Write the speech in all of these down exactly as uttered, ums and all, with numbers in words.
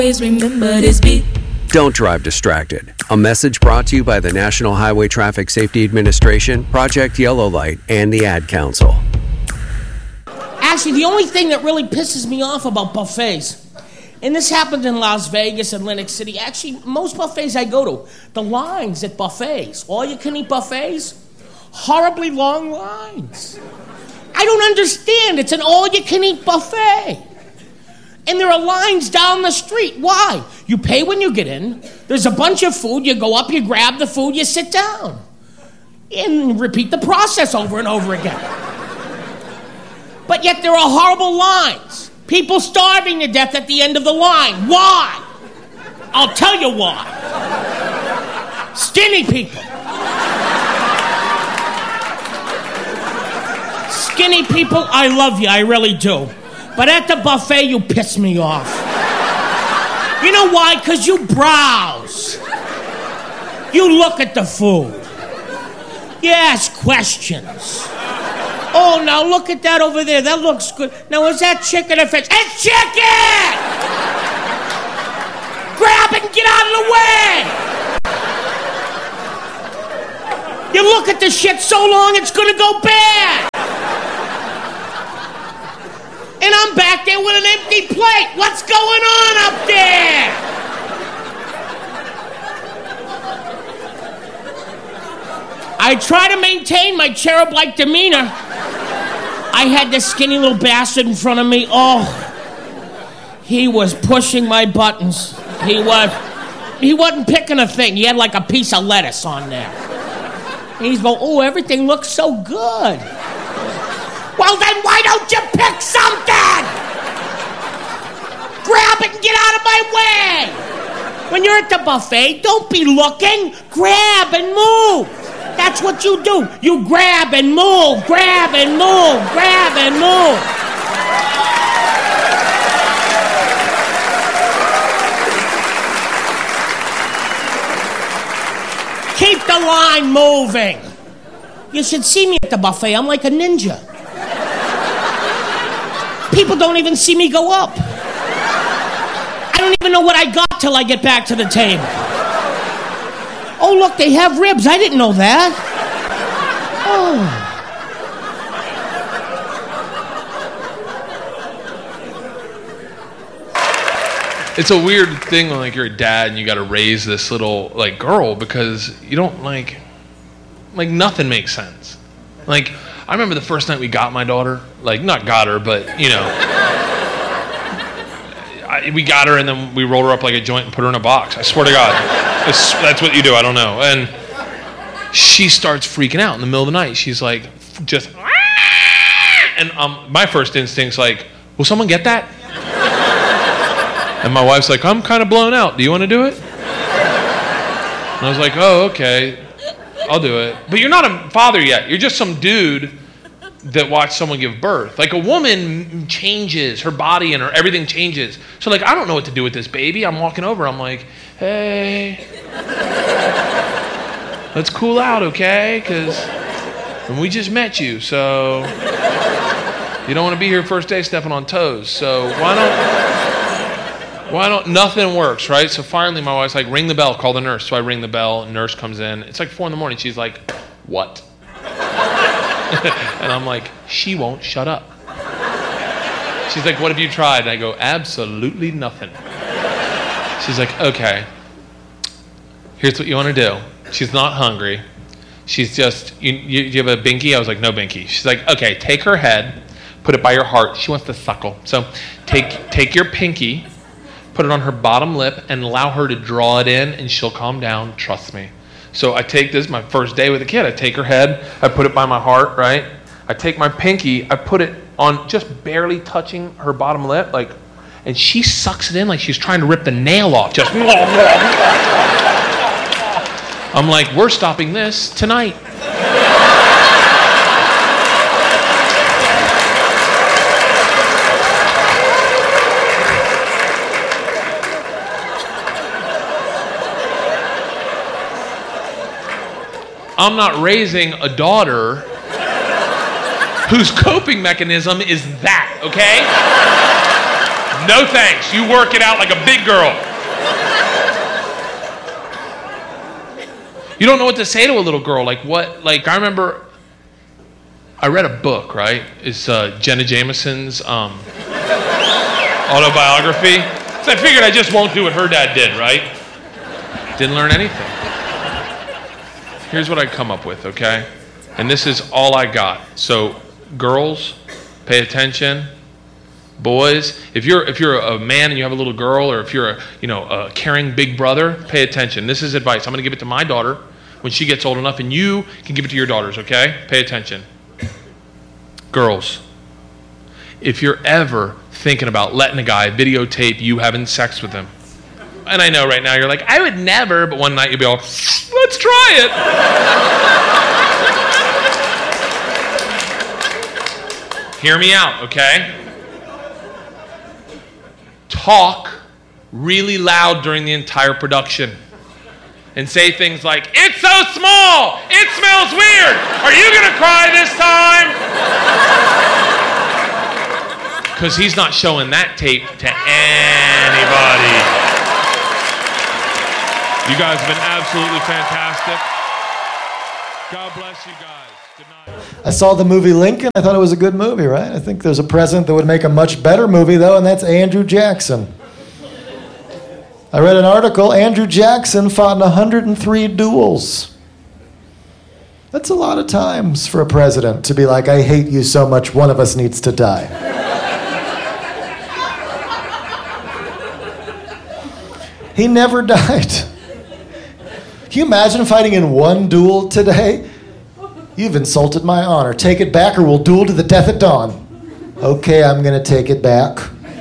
Always remember this beat. Don't drive distracted. A message brought to you by the National Highway Traffic Safety Administration, Project Yellow Light, and the Ad Council. Actually, the only thing that really pisses me off about buffets, and this happened in Las Vegas and Atlantic City, actually, most buffets I go to, the lines at buffets, all-you-can-eat buffets, horribly long lines. I don't understand. It's an all-you-can-eat buffet. And there are lines down the street. Why? You pay when you get in. There's a bunch of food. You go up, you grab the food, you sit down. And repeat the process over and over again. But yet there are horrible lines. People starving to death at the end of the line. Why? I'll tell you why. Skinny people. Skinny people, I love you, I really do. But at the buffet, you piss me off. You know why? Because you browse. You look at the food. You ask questions. Oh, now look at that over there. That looks good. Now, is that chicken or fish? It's chicken! Grab it and get out of the way! You look at the shit so long, it's gonna go bad. And I'm back there with an empty plate. What's going on up there? I try to maintain my cherub-like demeanor. I had this skinny little bastard in front of me. Oh, he was pushing my buttons. He was, he wasn't picking a thing. He had like a piece of lettuce on there. And he's going, oh, everything looks so good. Well, then why don't you pick something? Grab it and get out of my way. When you're at the buffet, don't be looking. Grab and move. That's what you do. You grab and move, grab and move, grab and move. Keep the line moving. You should see me at the buffet. I'm like a ninja. People don't even see me go up. I don't even know what I got till I get back to the table. Oh, look, they have ribs. I didn't know that. Oh. It's a weird thing when, like, you're a dad and you got to raise this little, like, girl because you don't, like, like, nothing makes sense. Like, I remember the first night we got my daughter, like, not got her, but, you know, I, we got her and then we rolled her up like a joint and put her in a box. I swear to God. It's, that's what you do, I don't know. And she starts freaking out in the middle of the night. She's like, just, and um, my first instinct's like, will someone get that? And my wife's like, I'm kind of blown out. Do you want to do it? And I was like, oh, okay. I'll do it. But you're not a father yet. You're just some dude that watched someone give birth. Like, a woman changes. Her body and her everything changes. So, like, I don't know what to do with this baby. I'm walking over. I'm like, hey, let's cool out, okay? Because we just met you, so you don't want to be here first day stepping on toes. So why don't... Why don't, nothing works, right? So finally my wife's like, ring the bell, call the nurse. So I ring the bell, nurse comes in. It's like four in the morning. She's like, what? And I'm like, she won't shut up. She's like, what have you tried? And I go, absolutely nothing. She's like, okay, here's what you want to do. She's not hungry. She's just, you, you, you have a binky? I was like, no binky. She's like, okay, take her head, put it by your heart. She wants to suckle. So take take your pinky, put it on her bottom lip, and allow her to draw it in, and she'll calm down, trust me. So I take this, my first day with a kid, I take her head, I put it by my heart, right? I take my pinky, I put it on just barely touching her bottom lip, like, and she sucks it in like she's trying to rip the nail off, just. I'm like, we're stopping this tonight. I'm not raising a daughter whose coping mechanism is that, okay? No thanks. You work it out like a big girl. You don't know what to say to a little girl. Like what, like I remember, I read a book, right? It's uh, Jenna Jameson's um, autobiography. So I figured I just won't do what her dad did, right? Didn't learn anything. Here's what I come up with, okay? And this is all I got. So girls, pay attention. Boys, if you're if you're a man and you have a little girl, or if you're a you know a caring big brother, pay attention. This is advice. I'm going to give it to my daughter when she gets old enough, and you can give it to your daughters, okay? Pay attention. Girls, if you're ever thinking about letting a guy videotape you having sex with him, and I know right now you're like, I would never, but one night you'll be all, let's try it. Hear me out, okay? Talk really loud during the entire production and say things like, it's so small, it smells weird, are you gonna cry this time? Because he's not showing that tape to anybody. You guys have been absolutely fantastic. God bless you guys. Good night. I saw the movie Lincoln. I thought it was a good movie, right? I think there's a president that would make a much better movie, though, and that's Andrew Jackson. I read an article, Andrew Jackson fought in one hundred three duels. That's a lot of times for a president to be like, I hate you so much, one of us needs to die. He never died. Can you imagine fighting in one duel today? You've insulted my honor. Take it back or we'll duel to the death at dawn. Okay, I'm going to take it back.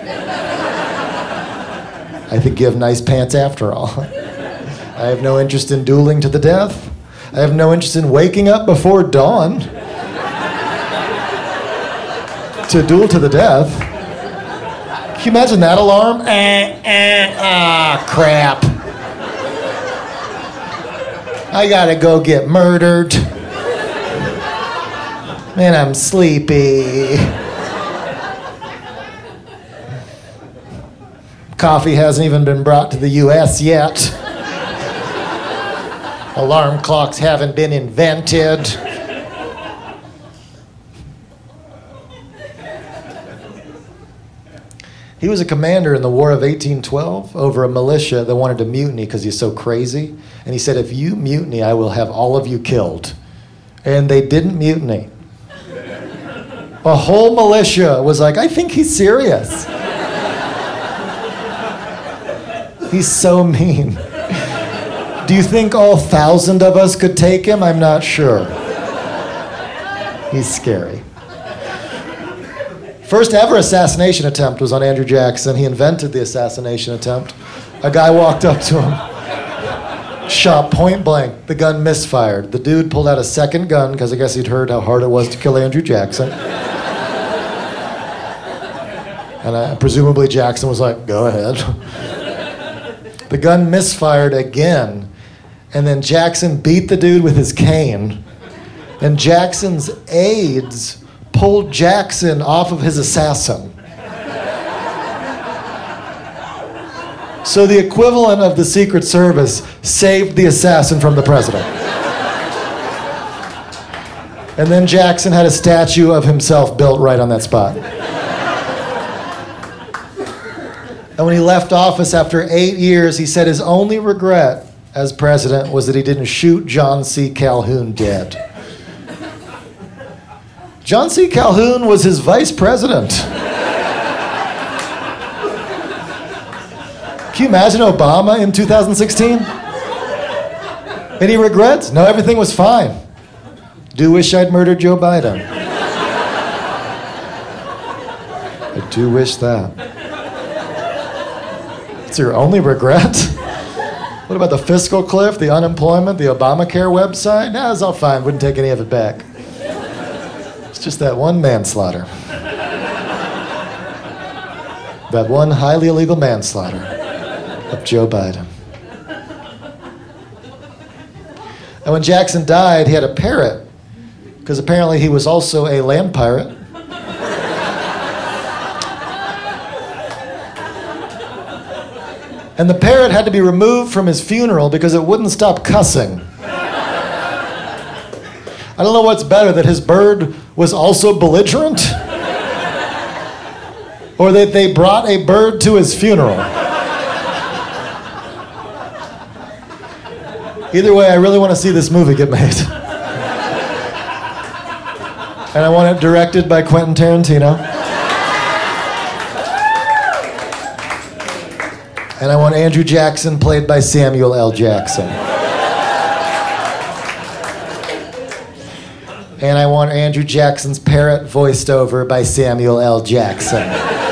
I think you have nice pants after all. I have no interest in dueling to the death. I have no interest in waking up before dawn to duel to the death. Can you imagine that alarm? Eh, eh, ah, crap. I gotta go get murdered. Man, I'm sleepy. Coffee hasn't even been brought to the U S yet. Alarm clocks haven't been invented. He was a commander in the War of eighteen twelve over a militia that wanted to mutiny because he's so crazy. And he said, if you mutiny, I will have all of you killed. And they didn't mutiny. A whole militia was like, I think he's serious. He's so mean. Do you think all thousand of us could take him? I'm not sure. He's scary. First ever assassination attempt was on Andrew Jackson. He invented the assassination attempt. A guy walked up to him, shot point blank. The gun misfired. The dude pulled out a second gun because I guess he'd heard how hard it was to kill Andrew Jackson. And uh, presumably Jackson was like, go ahead. The gun misfired again. And then Jackson beat the dude with his cane. And Jackson's aides pulled Jackson off of his assassin. So the equivalent of the Secret Service saved the assassin from the president. And then Jackson had a statue of himself built right on that spot. And when he left office after eight years, he said his only regret as president was that he didn't shoot John C. Calhoun dead. John C. Calhoun was his vice president. Can you imagine Obama in two thousand sixteen? Any regrets? No, everything was fine. Do wish I'd murdered Joe Biden. I do wish that. It's your only regret? What about the fiscal cliff, the unemployment, the Obamacare website? Nah, it's all fine. Wouldn't take any of it back. It's just that one manslaughter. That one highly illegal manslaughter of Joe Biden. And when Jackson died, he had a parrot, because apparently he was also a land pirate. And the parrot had to be removed from his funeral because it wouldn't stop cussing. I don't know what's better, that his bird was also belligerent, or that they brought a bird to his funeral. Either way, I really want to see this movie get made. And I want it directed by Quentin Tarantino. And I want Andrew Jackson played by Samuel L. Jackson. And I want Andrew Jackson's parrot voiced over by Samuel L. Jackson.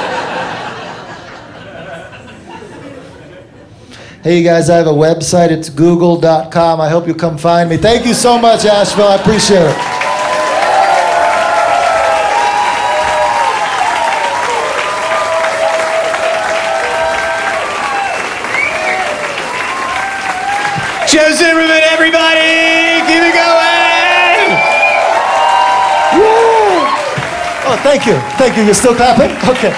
Hey, you guys, I have a website. It's google dot com. I hope you come find me. Thank you so much, Asheville. I appreciate it. Joe Zimmerman, everybody! Keep it going! Woo! Oh, thank you. Thank you. You're still clapping? Okay.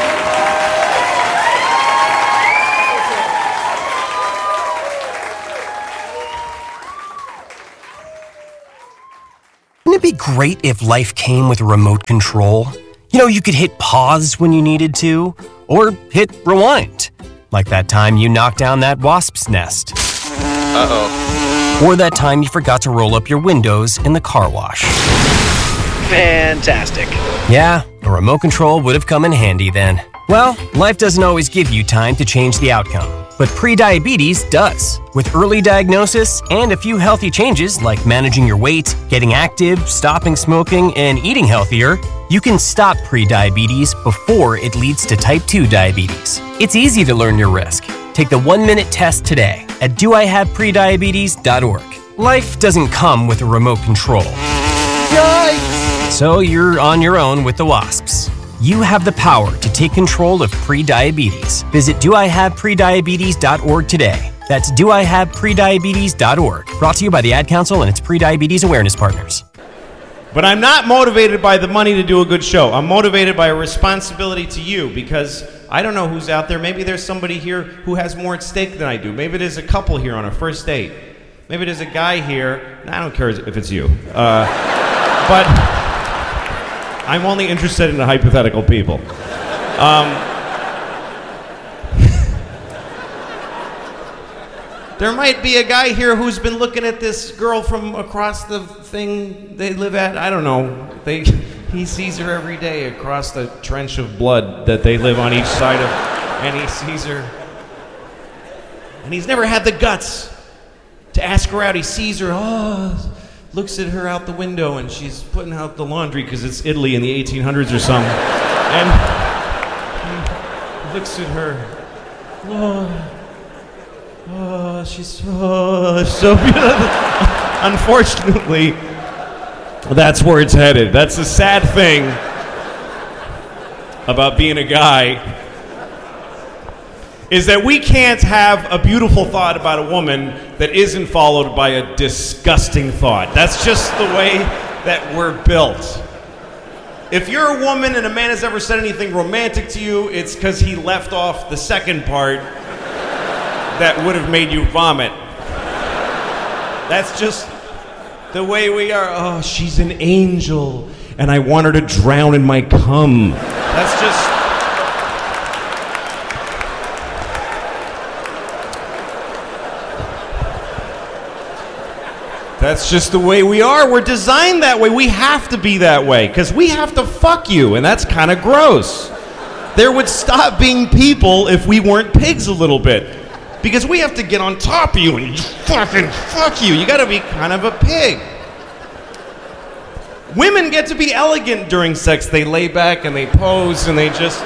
Wouldn't it be great if life came with a remote control? You know, you could hit pause when you needed to, or hit rewind. Like that time you knocked down that wasp's nest. Uh-oh. Or that time you forgot to roll up your windows in the car wash. Fantastic. Yeah, a remote control would have come in handy then. Well, life doesn't always give you time to change the outcome, but prediabetes does. With early diagnosis and a few healthy changes like managing your weight, getting active, stopping smoking, and eating healthier, you can stop prediabetes before it leads to type two diabetes. It's easy to learn your risk. Take the one-minute test today at do I have prediabetes dot org. Life doesn't come with a remote control. Yikes! So you're on your own with the wasps. You have the power to take control of prediabetes. Visit do I have prediabetes dot org today. That's do I have prediabetes dot org. Brought to you by the Ad Council and its prediabetes awareness partners. But I'm not motivated by the money to do a good show. I'm motivated by a responsibility to you, because I don't know who's out there. Maybe there's somebody here who has more at stake than I do. Maybe there's a couple here on a first date. Maybe there's a guy here. I don't care if it's you. Uh, but I'm only interested in the hypothetical people. Um, there might be a guy here who's been looking at this girl from across the thing they live at. I don't know. They, he sees her every day across the trench of blood that they live on each side of, and he sees her. And he's never had the guts to ask her out. He sees her, oh, looks at her out the window, and she's putting out the laundry because it's Italy in the eighteen hundreds or something. And he looks at her. Oh, oh she's oh, so beautiful. Unfortunately, that's where it's headed. That's the sad thing about being a guy, is that we can't have a beautiful thought about a woman that isn't followed by a disgusting thought. That's just the way that we're built. If you're a woman and a man has ever said anything romantic to you, it's because he left off the second part that would have made you vomit. That's just the way we are. Oh, she's an angel, and I want her to drown in my cum. That's just... That's just the way we are. We're designed that way. We have to be that way, because we have to fuck you, and that's kind of gross. There would stop being people if we weren't pigs a little bit. Because we have to get on top of you and fucking fuck you. You gotta be kind of a pig. Women get to be elegant during sex. They lay back and they pose and they just...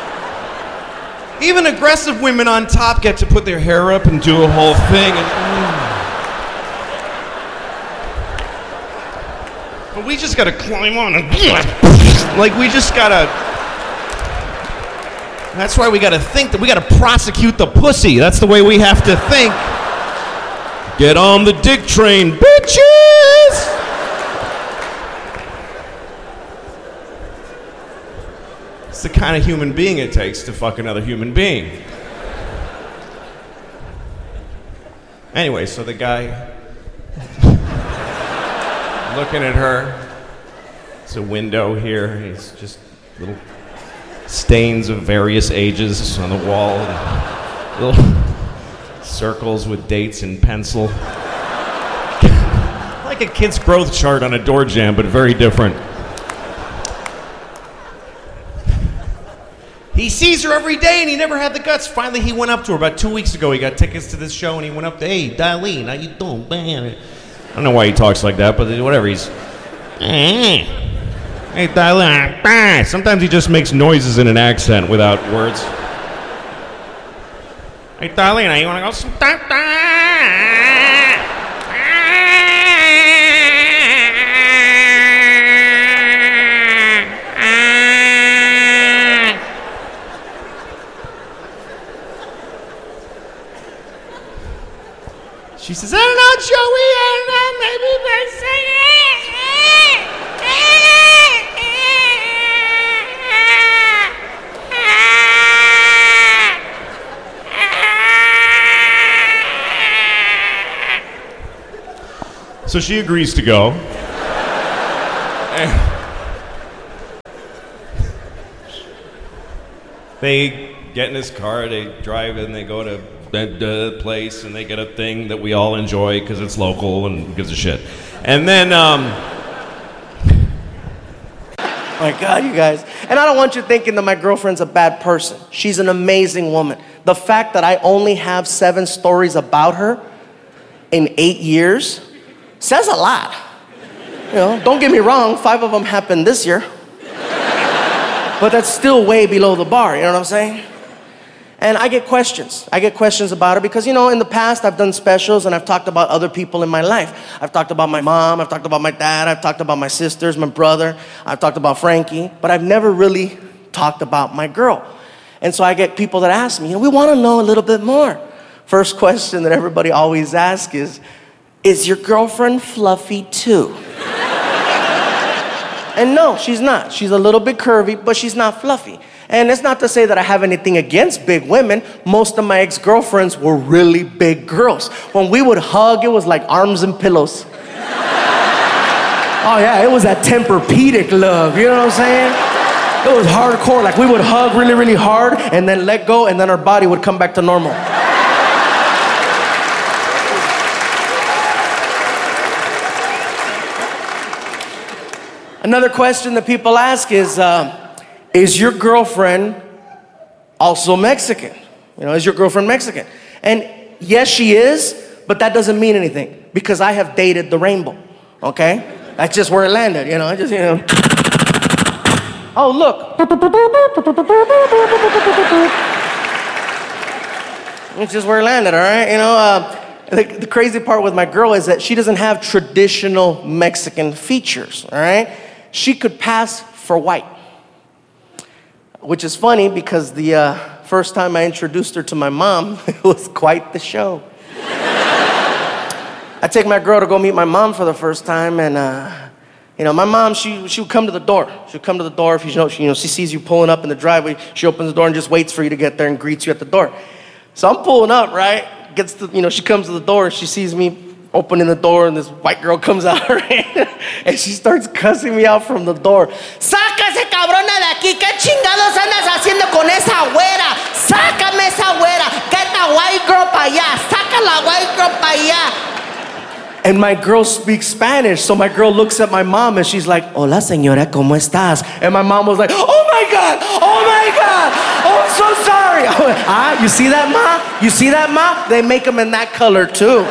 Even aggressive women on top get to put their hair up and do a whole thing. And, mm. But we just gotta climb on and... Like, we just gotta... That's why we gotta think that we gotta prosecute the pussy. That's the way we have to think. Get on the dick train, bitches! It's the kind of human being it takes to fuck another human being. Anyway, so the guy looking at her. There's a window here. He's just little stains of various ages on the wall. And little circles with dates in pencil. Like a kid's growth chart on a door jamb, but very different. He sees her every day and he never had the guts. Finally, he went up to her about two weeks ago. He got tickets to this show and he went up to, hey, Darlene, how you doing, man? I don't know why he talks like that, but whatever. He's, hey, hey Darlene. Sometimes he just makes noises in an accent without words. Hey, Darlene, you want to go sometime? She says, I don't know, Joey, I don't know, maybe they say it. So she agrees to go. They get in his car, they drive and they go to the place and they get a thing that we all enjoy because it's local and who gives a shit. And then, um... my God, you guys. And I don't want you thinking that my girlfriend's a bad person. She's an amazing woman. The fact that I only have seven stories about her in eight years says a lot. You know, don't get me wrong, five of them happened this year. But that's still way below the bar, you know what I'm saying? And I get questions. I get questions about her because, you know, in the past I've done specials and I've talked about other people in my life. I've talked about my mom, I've talked about my dad, I've talked about my sisters, my brother, I've talked about Frankie, but I've never really talked about my girl. And so I get people that ask me, you know, we want to know a little bit more. First question that everybody always asks is, is your girlfriend fluffy too? And no, she's not. She's a little bit curvy, but she's not fluffy. And it's not to say that I have anything against big women. Most of my ex-girlfriends were really big girls. When we would hug, it was like arms and pillows. Oh yeah, it was that Tempur-Pedic love, you know what I'm saying? It was hardcore, like we would hug really, really hard and then let go and then our body would come back to normal. Another question that people ask is, uh, is your girlfriend also Mexican? You know, is your girlfriend Mexican? And yes, she is, but that doesn't mean anything because I have dated the rainbow, okay? That's just where it landed, you know, I just, you know. Oh, look. It's just where it landed, all right? You know, uh, the, the crazy part with my girl is that she doesn't have traditional Mexican features, all right? She could pass for white. Which is funny because the uh, first time I introduced her to my mom, it was quite the show. I take my girl to go meet my mom for the first time, and uh, you know, my mom, she she would come to the door. She would come to the door if you know, she, you know, she sees you pulling up in the driveway. She opens the door and just waits for you to get there and greets you at the door. So I'm pulling up, right? Gets to, you know, she comes to the door and she sees me opening the door, and this white girl comes out, right? And she starts cussing me out from the door. ¡Sácase, cabrona, de aquí! ¿Qué chingados andas haciendo con esa güera? ¡Sácame esa güera! ¡Get the white girl pa' allá! ¡Saca la white girl pa' allá! And my girl speaks Spanish, so my girl looks at my mom and she's like, Hola, señora, ¿cómo estás? And my mom was like, oh my God! Oh my God! Oh, I'm so sorry! I went, ah, you see that, Ma? You see that, Ma? They make them in that color, too.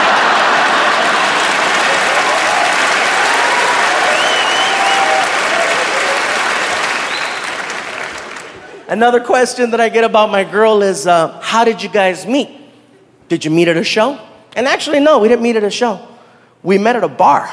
Another question that I get about my girl is, uh, how did you guys meet? Did you meet at a show? And actually, no, we didn't meet at a show. We met at a bar.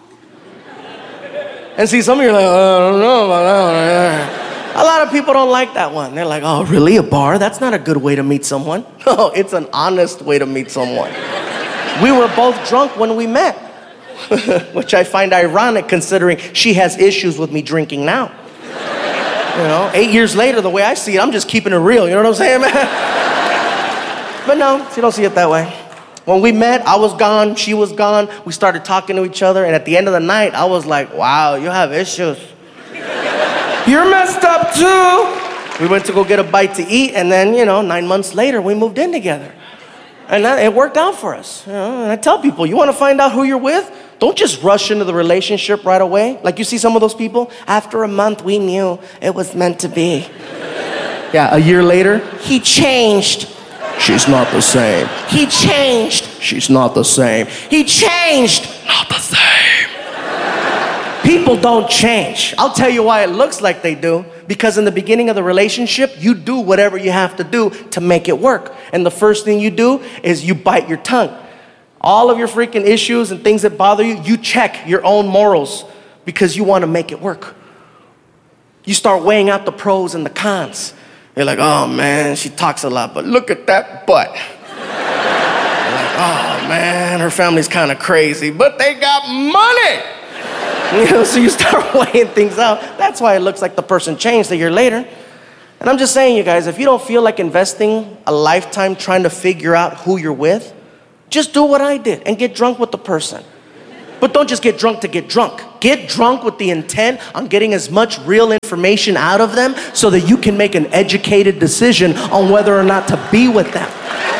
And see, some of you are like, oh, I don't know about that one. A lot of people don't like that one. They're like, oh, really, a bar? That's not a good way to meet someone. No, it's an honest way to meet someone. We were both drunk when we met, which I find ironic considering she has issues with me drinking now. You know, eight years later, the way I see it, I'm just keeping it real. You know what I'm saying, man? But no, you don't see it that way. When we met, I was gone, she was gone. We started talking to each other, and at the end of the night, I was like, wow, you have issues. You're messed up too. We went to go get a bite to eat, and then, you know, nine months later, we moved in together. And that, it worked out for us. You know? And I tell people, you want to find out who you're with? Don't just rush into the relationship right away. Like you see some of those people, after a month, we knew it was meant to be. Yeah, a year later, he changed. She's not the same. He changed. She's not the same. He changed. Not the same. People don't change. I'll tell you why it looks like they do. Because in the beginning of the relationship, you do whatever you have to do to make it work. And the first thing you do is you bite your tongue. All of your freaking issues and things that bother you, you check your own morals because you want to make it work. You start weighing out the pros and the cons. You're like, oh man, she talks a lot, but look at that butt. You're like, oh man, her family's kind of crazy, but they got money. You know, so you start weighing things out. That's why it looks like the person changed a year later. And I'm just saying, you guys, if you don't feel like investing a lifetime trying to figure out who you're with, just do what I did and get drunk with the person. But don't just get drunk to get drunk. Get drunk with the intent on getting as much real information out of them so that you can make an educated decision on whether or not to be with them.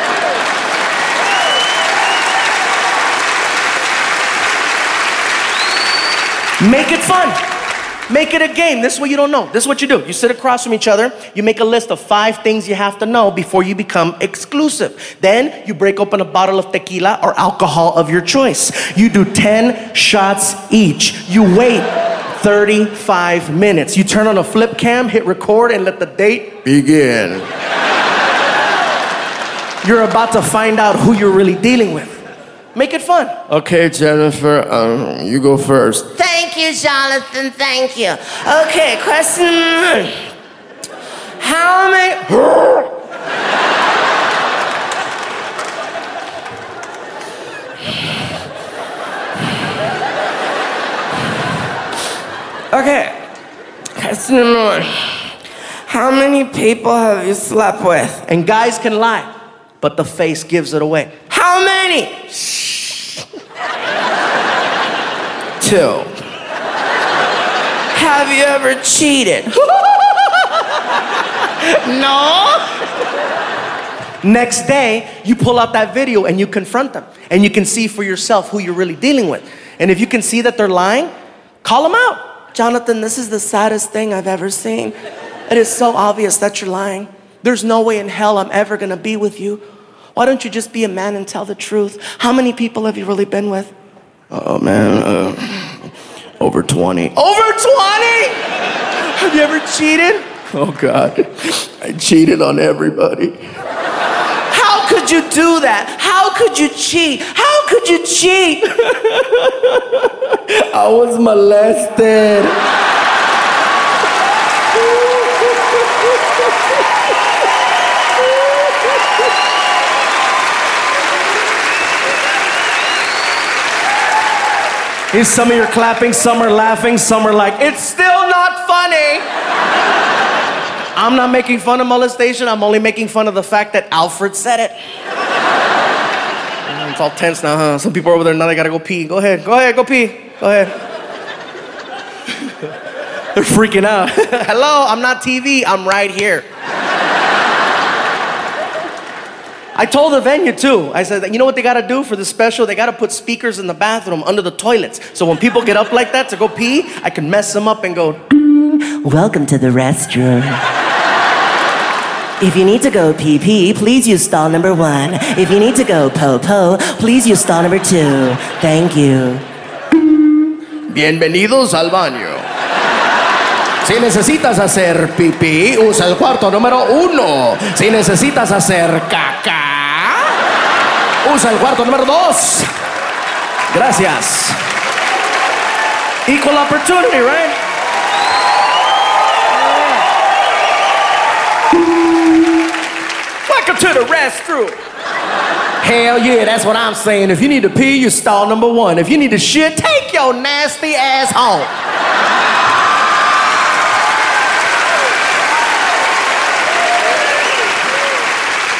Make it fun. Make it a game. This is what you don't know. This is what you do. You sit across from each other. You make a list of five things you have to know before you become exclusive. Then you break open a bottle of tequila or alcohol of your choice. You do ten shots each. You wait thirty-five minutes. You turn on a flip cam, hit record, and let the date begin. You're about to find out who you're really dealing with. Make it fun. Okay, Jennifer, um, you go first. Thank you, Jonathan, thank you. Okay, question one. How many... Okay, question number one. How many people have you slept with? And guys can lie, but the face gives it away. How many? Two. Have you ever cheated? No. Next day, you pull out that video and you confront them. And you can see for yourself who you're really dealing with. And if you can see that they're lying, call them out. Jonathan, this is the saddest thing I've ever seen. It is so obvious that you're lying. There's no way in hell I'm ever gonna be with you. Why don't you just be a man and tell the truth? How many people have you really been with? Oh man, uh, over twenty. Over twenty? Have you ever cheated? Oh God, I cheated on everybody. How could you do that? How could you cheat? How could you cheat? I was molested. Here's some of you are clapping, some are laughing, some are like, it's still not funny. I'm not making fun of molestation, I'm only making fun of the fact that Alfred said it. It's all tense now, huh? Some people are over there, now they gotta go pee. Go ahead, go ahead, go pee. Go ahead. They're freaking out. Hello, I'm not T V, I'm right here. I told the venue too, I said, you know what they gotta do for the special? They gotta put speakers in the bathroom under the toilets. So when people get up like that to go pee, I can mess them up and go, welcome to the restroom. If you need to go pee pee, please use stall number one. If you need to go po po, please use stall number two. Thank you. Bienvenidos al baño. Si necesitas hacer pipí, usa el cuarto número uno. Si necesitas hacer caca, usa el cuarto número dos. Gracias. Equal opportunity, right? Welcome to the restroom. Hell yeah, that's what I'm saying. If you need to pee, you stall number one. If you need to shit, take your nasty ass home.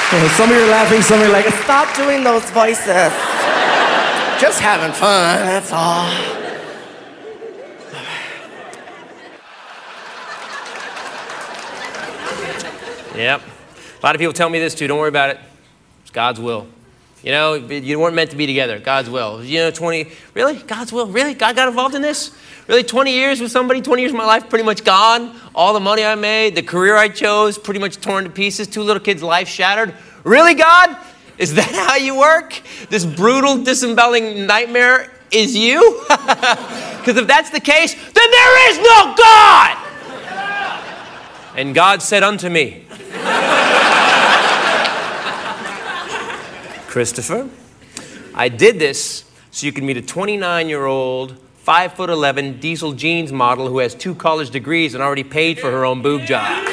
Some of you are laughing, some of you are like, stop doing those voices. Just having fun, that's all. Yep. A lot of people tell me this too. Don't worry about it. It's God's will. You know, you weren't meant to be together. God's will. You know, twenty, really? God's will? Really? God got involved in this? Really? twenty years with somebody, twenty years of my life pretty much gone. All the money I made, the career I chose, pretty much torn to pieces. Two little kids' life shattered. Really, God? Is that how you work? This brutal, disemboweling nightmare is you? Because if that's the case, then there is no God! And God said unto me, Christopher, I did this so you can meet a twenty-nine-year-old, five foot eleven diesel jeans model who has two college degrees and already paid for her own boob job.